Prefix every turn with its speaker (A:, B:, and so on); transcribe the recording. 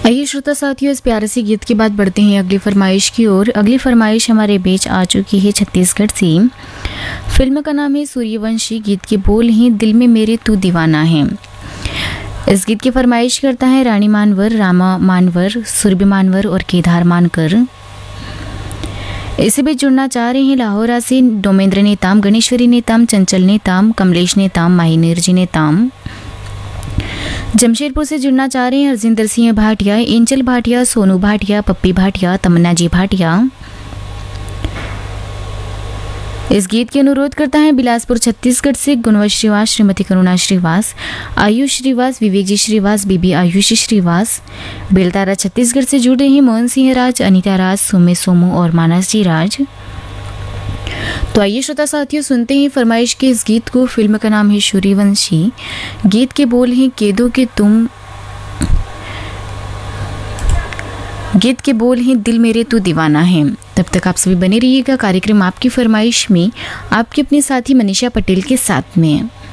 A: आइए श्रोता साथियों, इस प्यारे से गीत के बाद बढ़ते हैं अगली फरमाइश की ओर। अगली फरमाइश हमारे बीच आ चुकी है छत्तीसगढ़ से। फिल्म का नाम है सूर्यवंशी। गीत के बोल हैं दिल में मेरे तू दीवाना है। इस गीत की फरमाइश करता है रानी मानवर, रामा मानवर, सुरभि मानवर और केदार मानकर। इसे भी जुड़ना चाह रहे हैं लाहौरा से डोमेंद्र नेताम, गणेश्वरी नेताम, चंचल नेताम, कमलेश नेताम, माहिनीर जी नेताम। जमशेदपुर से जुड़ना चाह रहे हैं हरजिंदर सिंह भाटिया, एंजल भाटिया, सोनू भाटिया, पप्पी भाटिया, तमन्ना जी भाटिया। इस गीत के अनुरोध करता है बिलासपुर छत्तीसगढ़ से गुणवंत श्रीवास, श्रीमती करुणा श्रीवास, आयुष श्रीवास, विवेक जी श्रीवास, बीबी आयुष श्रीवास। बेलतारा छत्तीसगढ़ से जुड़े हैं मोहन सिंह राज, अनीता राज, सोमे सोमू और मानस जी राज। तो आइए श्रोता साथियों, सुनते हैं फरमाइश के इस गीत को। फिल्म का नाम है सूर्यवंशी। गीत के बोल हैं केदो के तुम, गीत के बोल हैं दिल मेरे तू दीवाना है। तब तक आप सभी बने रहिएगा कार्यक्रम आपकी फरमाइश में आपके अपने साथी मनीषा पटेल के साथ में।